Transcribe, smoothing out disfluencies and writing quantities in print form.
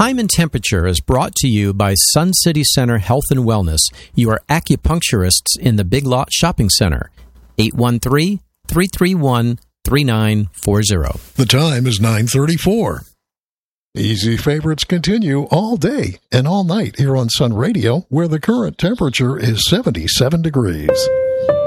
Time and Temperature is brought to you by Sun City Center Health and Wellness, your acupuncturists in the Big Lot Shopping Center. 813-331-3940. The time is 9:34. Easy favorites continue all day and all night here on Sun Radio, where the current temperature is 77 degrees.